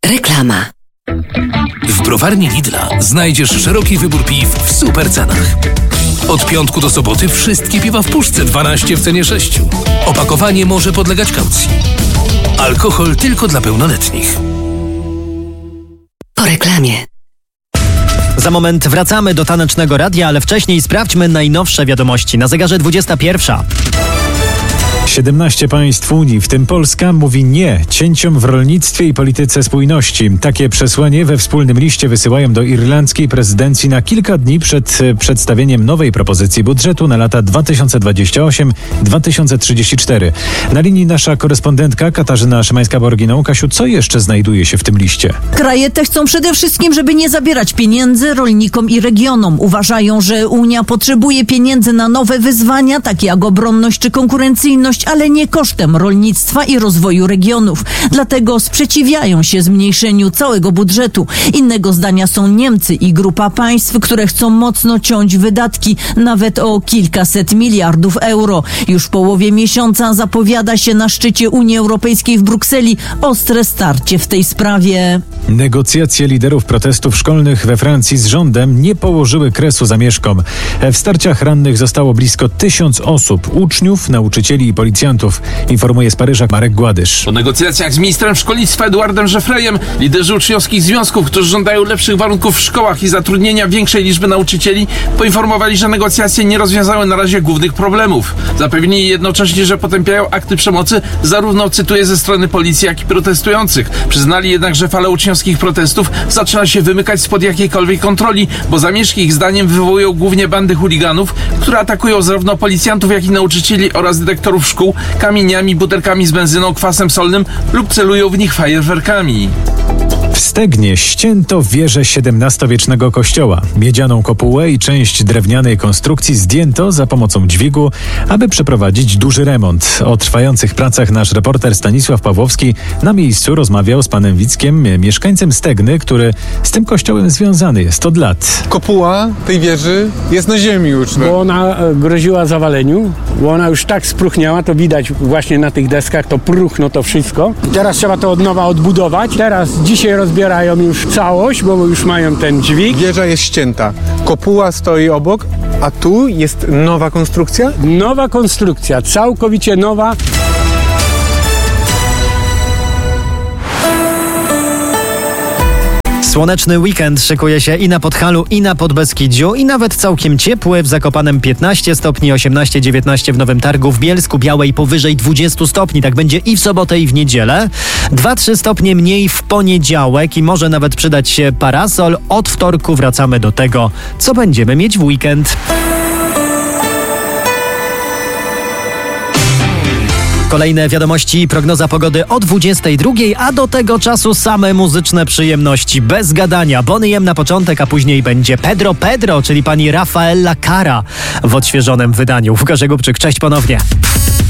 Reklama. W browarni Lidla znajdziesz szeroki wybór piw w super cenach. Od piątku do soboty wszystkie piwa w puszce 12 w cenie 6. Opakowanie może podlegać kaucji. Alkohol tylko dla pełnoletnich. Po reklamie. Za moment wracamy do Tanecznego Radia, ale wcześniej sprawdźmy najnowsze wiadomości. Na zegarze 21. 17 państw Unii, w tym Polska, mówi nie cięciom w rolnictwie i polityce spójności. Takie przesłanie we wspólnym liście wysyłają do irlandzkiej prezydencji na kilka dni przed przedstawieniem nowej propozycji budżetu na lata 2028-2034. Na linii nasza korespondentka Katarzyna Szymańska-Borginą. Kasiu, co jeszcze znajduje się w tym liście? Kraje te chcą przede wszystkim, żeby nie zabierać pieniędzy rolnikom i regionom. Uważają, że Unia potrzebuje pieniędzy na nowe wyzwania, takie jak obronność czy konkurencyjność, ale nie kosztem rolnictwa i rozwoju regionów. Dlatego sprzeciwiają się zmniejszeniu całego budżetu. Innego zdania są Niemcy i grupa państw, które chcą mocno ciąć wydatki, nawet o kilkaset miliardów euro. Już w połowie miesiąca zapowiada się na szczycie Unii Europejskiej w Brukseli ostre starcie w tej sprawie. Negocjacje liderów protestów szkolnych we Francji z rządem nie położyły kresu zamieszkom. W starciach rannych zostało blisko 1000 osób, uczniów, nauczycieli i policjantów, informuje z Paryża Marek Gładysz. Po negocjacjach z ministrem szkolnictwa Eduardem Żefrejem liderzy uczniowskich związków, którzy żądają lepszych warunków w szkołach i zatrudnienia większej liczby nauczycieli, poinformowali, że negocjacje nie rozwiązały na razie głównych problemów. Zapewnili jednocześnie, że potępiają akty przemocy zarówno, cytuję, ze strony policji, jak i protestujących. Przyznali jednak, że fala uczniowskich protestów zaczyna się wymykać spod jakiejkolwiek kontroli, bo zamieszki ich zdaniem wywołują głównie bandy chuliganów, które atakują zarówno policjantów, jak i nauczycieli oraz dyrektorów szkół kamieniami, butelkami z benzyną, kwasem solnym lub celują w nich fajerwerkami. W Stegnie ścięto wieżę XVII-wiecznego kościoła. Miedzianą kopułę i część drewnianej konstrukcji zdjęto za pomocą dźwigu, aby przeprowadzić duży remont. O trwających pracach nasz reporter Stanisław Pawłowski na miejscu rozmawiał z panem Wickiem, mieszkańcem Stegny, który z tym kościołem związany jest od lat. Kopuła tej wieży jest na ziemi już. Bo ona groziła zawaleniu, bo ona już tak spróchniała, to widać właśnie na tych deskach, to próchno to wszystko. Teraz trzeba to od nowa odbudować. Dzisiaj rozbierają już całość, bo już mają ten dźwig. Wieża jest ścięta. Kopuła stoi obok, a tu jest nowa konstrukcja? Nowa konstrukcja, całkowicie nowa. Słoneczny weekend szykuje się i na Podhalu, i na Podbeskidziu, i nawet całkiem ciepły. W Zakopanem 15 stopni, 18-19 w Nowym Targu, w Bielsku Białej powyżej 20 stopni. Tak będzie i w sobotę, i w niedzielę. 2-3 stopnie mniej w poniedziałek i może nawet przydać się parasol. Od wtorku wracamy do tego, co będziemy mieć w weekend. Kolejne wiadomości i prognoza pogody o 22, a do tego czasu same muzyczne przyjemności. Bez gadania. Boney M na początek, a później będzie Pedro, czyli pani Rafaela Cara w odświeżonym wydaniu. Łukasz Gubczyk, cześć ponownie.